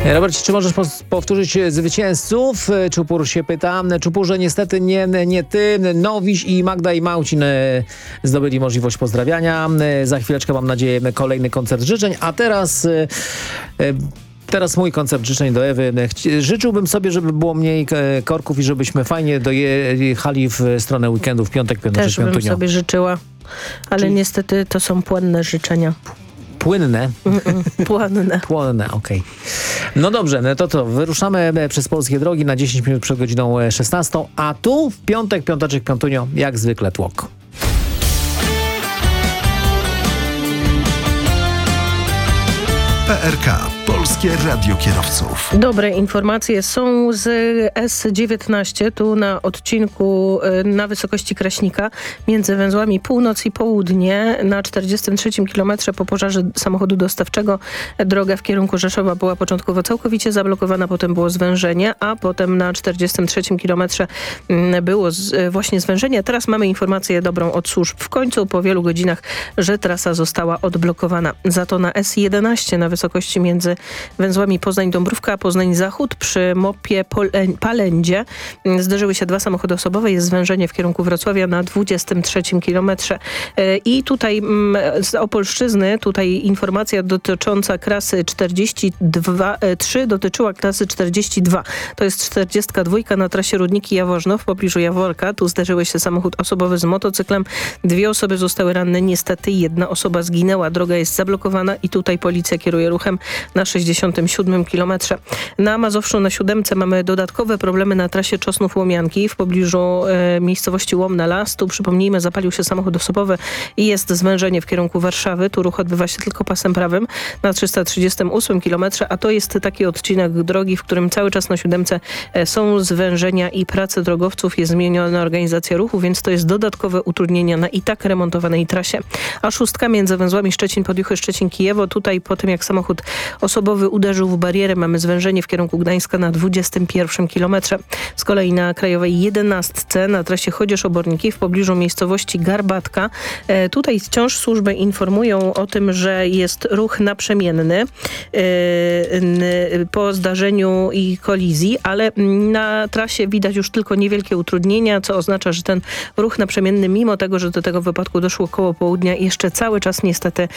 Robert, czy możesz powtórzyć zwycięzców? Czupur się pyta. Czupurze, niestety nie ty. Nowiś i Magda i Małcin zdobyli możliwość pozdrawiania. Za chwileczkę, mam nadzieję, kolejny koncert życzeń. A teraz mój koncert życzeń do Ewy. Życzyłbym sobie, żeby było mniej korków i żebyśmy fajnie dojechali w stronę weekendu w piątek, Też bym sobie życzyła, ale niestety to są płynne życzenia. Płynne? Płonne. Płonne, okej. No dobrze, to co? Wyruszamy przez polskie drogi na 10 minut przed godziną 16, a tu w piątek, piąteczek, piątunio, jak zwykle tłok. PRK, Polskie Radio Kierowców. Dobre informacje są z S19, tu na odcinku na wysokości Kraśnika, między węzłami północ i południe, na 43 km po pożarze samochodu dostawczego. Droga w kierunku Rzeszowa była początkowo całkowicie zablokowana, potem było zwężenie, a potem na 43 km było właśnie zwężenie. Teraz mamy informację dobrą od służb w końcu, po wielu godzinach, że trasa została odblokowana. Za to na S11 na wysokości między węzłami Poznań-Dąbrówka, Poznań-Zachód przy mopie Palędzie zderzyły się dwa samochody osobowe. Jest zwężenie w kierunku Wrocławia na 23 kilometrze. I tutaj z Opolszczyzny, informacja dotycząca klasy 42, dotyczyła klasy 42. To jest 42 na trasie Rudniki-Jaworzno w pobliżu Jaworka. Tu zderzyły się samochód osobowy z motocyklem. Dwie osoby zostały ranne. Niestety jedna osoba zginęła. Droga jest zablokowana i tutaj policja kieruje ruchem na 67 kilometrze. Na Mazowszu na 7 mamy dodatkowe problemy na trasie Czosnów-Łomianki w pobliżu miejscowości Łomna Las. Tu przypomnijmy, zapalił się samochód osobowy i jest zwężenie w kierunku Warszawy. Tu ruch odbywa się tylko pasem prawym na 338 kilometrze, a to jest taki odcinek drogi, w którym cały czas na 7 są zwężenia i prace drogowców. Jest zmieniona organizacja ruchu, więc to jest dodatkowe utrudnienia na i tak remontowanej trasie. A 6 między węzłami Szczecin-Podjuchy, Szczecin-Kijewo. Tutaj po tym, jak samochód osobowy uderzył w barierę, mamy zwężenie w kierunku Gdańska na 21 kilometrze. Z kolei na Krajowej 11 na trasie Chodzież-Oborniki w pobliżu miejscowości Garbatka. Tutaj wciąż służby informują o tym, że jest ruch naprzemienny po zdarzeniu i kolizji, ale na trasie widać już tylko niewielkie utrudnienia, co oznacza, że ten ruch naprzemienny, mimo tego, że do tego wypadku doszło koło południa, jeszcze cały czas niestety